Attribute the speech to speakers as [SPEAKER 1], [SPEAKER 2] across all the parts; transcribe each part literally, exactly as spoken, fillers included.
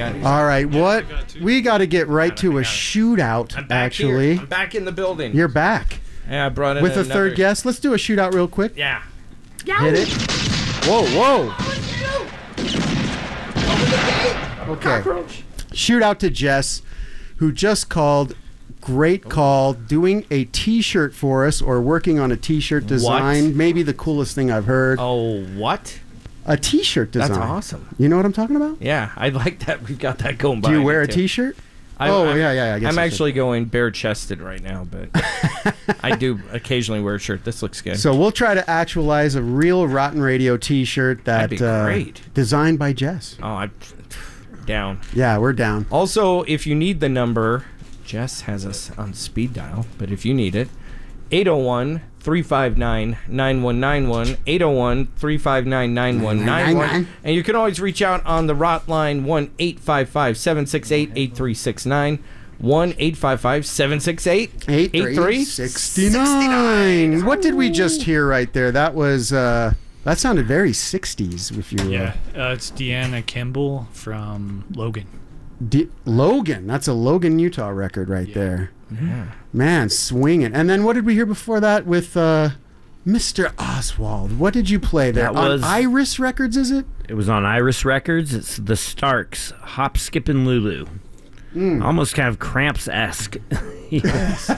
[SPEAKER 1] that.
[SPEAKER 2] All right, yeah, what? We got to get right to a shootout,
[SPEAKER 1] I'm back
[SPEAKER 2] actually.
[SPEAKER 1] Here. I'm back in the building.
[SPEAKER 2] You're back.
[SPEAKER 1] Yeah, I brought in
[SPEAKER 2] With a
[SPEAKER 1] another...
[SPEAKER 2] third guest. Let's do a shootout real quick.
[SPEAKER 1] Yeah.
[SPEAKER 2] Hit it. Whoa, whoa. Okay.
[SPEAKER 1] Cockroach.
[SPEAKER 2] Shootout to Jess, who just called. Great call. Doing a T-shirt for us, or working on a T-shirt design.
[SPEAKER 1] What?
[SPEAKER 2] Maybe the coolest thing I've heard.
[SPEAKER 1] Oh, what?
[SPEAKER 2] A T-shirt design.
[SPEAKER 1] That's awesome.
[SPEAKER 2] You know what I'm talking about?
[SPEAKER 1] Yeah, I like that. We've got that going by.
[SPEAKER 2] Do you wear a
[SPEAKER 1] too.
[SPEAKER 2] T-shirt?
[SPEAKER 1] I,
[SPEAKER 2] oh,
[SPEAKER 1] I'm,
[SPEAKER 2] yeah, yeah, yeah. I guess
[SPEAKER 1] I'm
[SPEAKER 2] I
[SPEAKER 1] actually going bare-chested right now, but I do occasionally wear a shirt. This looks good.
[SPEAKER 2] So we'll try to actualize a real Rotten Radio T-shirt that
[SPEAKER 1] That'd be
[SPEAKER 2] uh,
[SPEAKER 1] great.
[SPEAKER 2] designed by Jess.
[SPEAKER 1] Oh, I'm down.
[SPEAKER 2] Yeah, we're down.
[SPEAKER 1] Also, if you need the number, Jess has us on speed dial, but if you need it, eight oh one, three five nine, nine one nine one, eight oh one, three five nine, nine one nine one, and you can always reach out on the Rot line one eight five five, seven six eight, eight three six nine, one eight five five, seven six eight, eight three six nine.
[SPEAKER 2] What did we just hear right there? That was uh, that sounded very sixties. If you
[SPEAKER 3] yeah, uh, it's Deanna Kimball from Logan.
[SPEAKER 2] D- Logan, that's a Logan, Utah record right
[SPEAKER 3] yeah.
[SPEAKER 2] there.
[SPEAKER 1] Yeah.
[SPEAKER 2] Man, swinging. And then what did we hear before that with uh, Mister Oswald? What did you play there?
[SPEAKER 4] That was,
[SPEAKER 2] on Iris Records, is it?
[SPEAKER 4] It was on Iris Records. It's the Starks, Hop, Skip, and Lulu.
[SPEAKER 2] Mm.
[SPEAKER 4] Almost kind of Cramps-esque. Yes.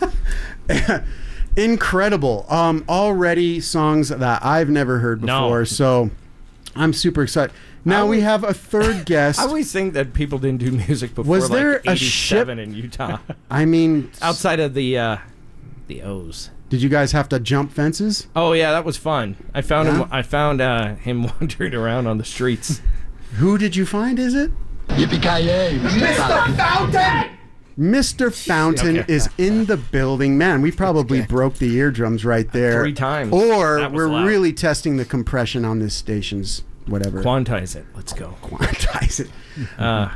[SPEAKER 2] Incredible. Um, already songs that I've never heard before,
[SPEAKER 1] no.
[SPEAKER 2] so I'm super excited. Now
[SPEAKER 1] always,
[SPEAKER 2] we have a third guest.
[SPEAKER 1] I always think that people didn't do music before
[SPEAKER 2] Was there
[SPEAKER 1] like
[SPEAKER 2] a
[SPEAKER 1] eighty-seven
[SPEAKER 2] ship?
[SPEAKER 1] in Utah.
[SPEAKER 2] I mean...
[SPEAKER 1] Outside of the uh, the O's.
[SPEAKER 2] Did you guys have to jump fences?
[SPEAKER 1] Oh, yeah, that was fun. I found
[SPEAKER 2] yeah?
[SPEAKER 1] him I found uh, him wandering around on the streets.
[SPEAKER 2] Who did you find, is it?
[SPEAKER 5] Yippee-ki-yay.
[SPEAKER 1] Mister Fountain!
[SPEAKER 2] Mister Fountain
[SPEAKER 1] okay.
[SPEAKER 2] is in the building. Man, we probably okay. broke the eardrums right there.
[SPEAKER 1] Three times.
[SPEAKER 2] Or we're
[SPEAKER 1] loud.
[SPEAKER 2] really testing the compression on this station's whatever.
[SPEAKER 1] Quantize it. Let's go.
[SPEAKER 2] Quantize it.
[SPEAKER 1] Uh.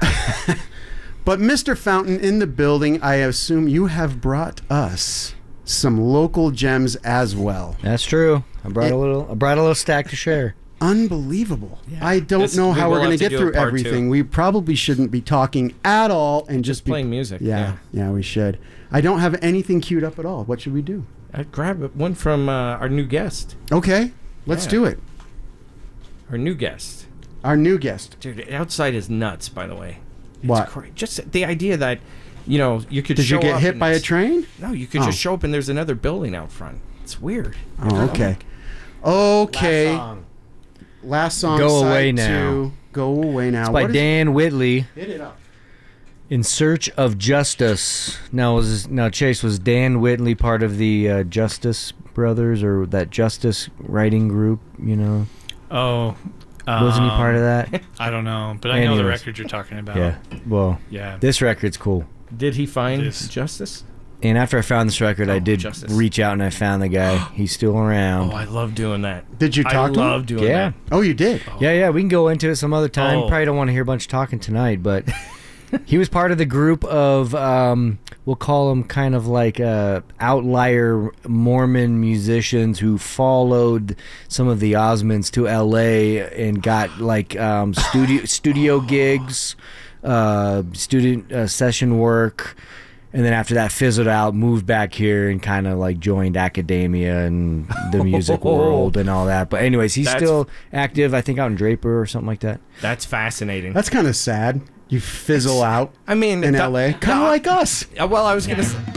[SPEAKER 2] But Mister Fountain in the building, I assume you have brought us some local gems as well.
[SPEAKER 6] That's true. I brought it, a little I brought a little stack to share.
[SPEAKER 2] Unbelievable. Yeah. I don't
[SPEAKER 1] this,
[SPEAKER 2] know
[SPEAKER 1] we
[SPEAKER 2] how we're going to get through everything.
[SPEAKER 1] Two.
[SPEAKER 2] We probably shouldn't be talking at all and just,
[SPEAKER 1] just playing
[SPEAKER 2] be,
[SPEAKER 1] music.
[SPEAKER 2] Yeah, yeah, yeah, we should. I don't have anything queued up at all. What should we do?
[SPEAKER 1] I'd grab one from uh, our new guest.
[SPEAKER 2] Okay, let's
[SPEAKER 1] yeah.
[SPEAKER 2] do it.
[SPEAKER 1] Our new guest.
[SPEAKER 2] Our new guest.
[SPEAKER 1] Dude, outside is nuts, by the way. It's
[SPEAKER 2] what?
[SPEAKER 1] Cra- just the idea that, you know, you could
[SPEAKER 2] Did
[SPEAKER 1] show
[SPEAKER 2] you get
[SPEAKER 1] up
[SPEAKER 2] hit by a train?
[SPEAKER 1] No, you could
[SPEAKER 2] oh.
[SPEAKER 1] just show up and there's another building out front. It's weird.
[SPEAKER 2] Oh, okay. Okay.
[SPEAKER 6] Last song.
[SPEAKER 2] Last song.
[SPEAKER 6] Go
[SPEAKER 2] side
[SPEAKER 6] Away
[SPEAKER 2] two.
[SPEAKER 6] Now.
[SPEAKER 2] Go Away Now.
[SPEAKER 6] It's by Dan Whitley.
[SPEAKER 2] Hit it up.
[SPEAKER 6] In Search of Justice. Now, was now Chase, was Dan Whitley part of the uh, Justice Brothers or that Justice writing group? You know.
[SPEAKER 3] Oh.
[SPEAKER 6] Wasn't he part of that?
[SPEAKER 3] I don't know, but I
[SPEAKER 6] Anyways.
[SPEAKER 3] know the record you're talking about.
[SPEAKER 6] Yeah. Well.
[SPEAKER 3] Yeah.
[SPEAKER 6] This record's cool.
[SPEAKER 1] Did he find
[SPEAKER 3] This.
[SPEAKER 1] justice?
[SPEAKER 6] And after I found this record,
[SPEAKER 1] oh,
[SPEAKER 6] I did
[SPEAKER 1] justice.
[SPEAKER 6] reach out and I found the guy. He's still around.
[SPEAKER 1] Oh, I love doing that.
[SPEAKER 2] Did you talk
[SPEAKER 1] I
[SPEAKER 2] to him?
[SPEAKER 1] I love doing
[SPEAKER 6] yeah.
[SPEAKER 1] that.
[SPEAKER 2] Oh, you did?
[SPEAKER 1] Oh.
[SPEAKER 6] Yeah, yeah. We can go into it some other time.
[SPEAKER 1] Oh.
[SPEAKER 6] Probably don't want to hear a bunch of talking tonight, but he was part of the group of, um, we'll call them kind of like uh, outlier Mormon musicians who followed some of the Osmonds to L A and got like um, studio studio gigs, uh, student uh, session work. And then after that fizzled out, moved back here and kind of like joined academia and the music world and all that. But anyways, he's
[SPEAKER 1] That's,
[SPEAKER 6] still active, I think, out in Draper or something like that.
[SPEAKER 1] That's fascinating.
[SPEAKER 2] That's kind of sad. You fizzle out
[SPEAKER 1] I mean,
[SPEAKER 2] in
[SPEAKER 1] the,
[SPEAKER 2] L A. Kind of like us.
[SPEAKER 1] Uh, well, I was going to say,